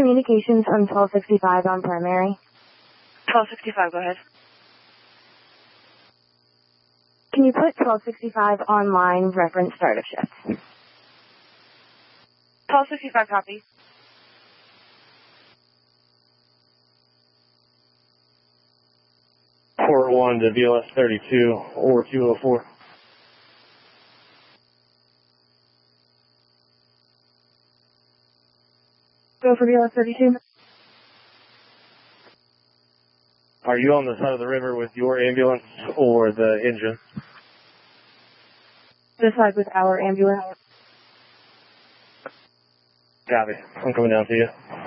communications on 1265 on primary. 1265, go ahead. Can you put 1265 online, reference start of shift? 1265, copy. Port 1 to VLS 32 or 204. Go for VLS 32. Are you on the side of the river with your ambulance or the engine? This side with our ambulance. Copy. I'm coming down to you.